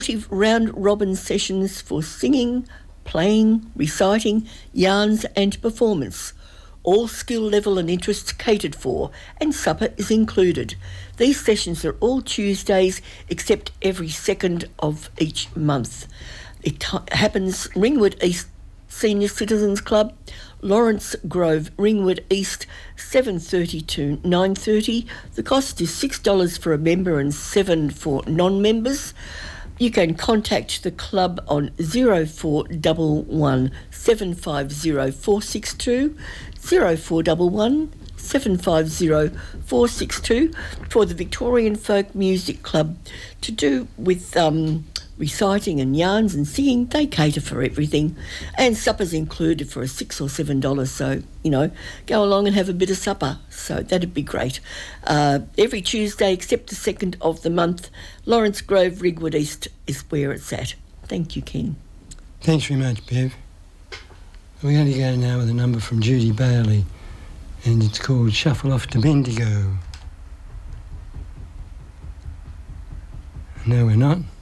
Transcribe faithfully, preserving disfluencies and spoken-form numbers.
round-robin sessions for singing, playing, reciting, yarns and performance. All skill level and interests catered for, and supper is included. These sessions are all Tuesdays except every second of each month. It t- happens Ringwood East Senior Citizens Club, Lawrence Grove, Ringwood East, seven thirty to nine thirty. The cost is six dollars for a member and seven dollars for non-members. You can contact the club on zero four one one, seven five zero, four six two, zero four one one, seven five zero, four six two for the Victorian Folk Music Club to do with um, reciting and yarns and singing. They cater for everything, and supper's included for a six or seven dollars. So you know, go along and have a bit of supper. So that'd be great. Uh, every Tuesday except the second of the month. Lawrence Grove, Ringwood East is where it's at. Thank you, Ken. Thanks very much, Bev. We're going to go now with a number from Judy Bailey, and it's called Shuffle Off to Bendigo. No, we're not.